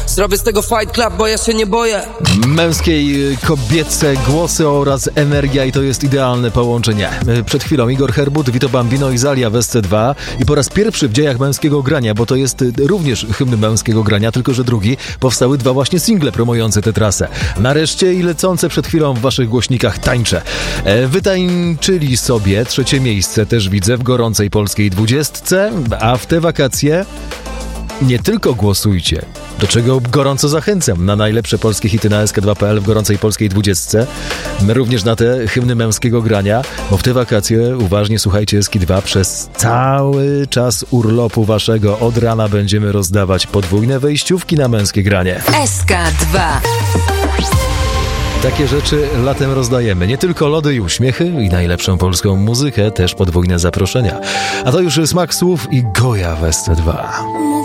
Zrobię z tego fight club, bo ja się nie boję. Męskiej, kobiece głosy oraz energia i to jest idealne połączenie. Przed chwilą Igor Herbut, Vito Bambino i Zalia w SC2 i po raz pierwszy w dziejach męskiego grania, bo to jest również hymn męskiego grania, tylko że drugi, powstały dwa właśnie single promujące tę trasę. Nareszcie i lecące przed chwilą w waszych głośnikach tańcze. Wytańczyli sobie trzecie miejsce, też widzę, w gorącej polskiej 20, a w te wakacje nie tylko głosujcie, do czego gorąco zachęcam, na najlepsze polskie hity na sk2.pl w gorącej polskiej 20, również na te hymny męskiego grania, bo w te wakacje uważnie słuchajcie SK2, przez cały czas urlopu waszego od rana będziemy rozdawać podwójne wejściówki na męskie granie. SK2. Takie rzeczy latem rozdajemy. Nie tylko lody i uśmiechy i najlepszą polską muzykę, też podwójne zaproszenia. A to już smak słów i Goja w SC2.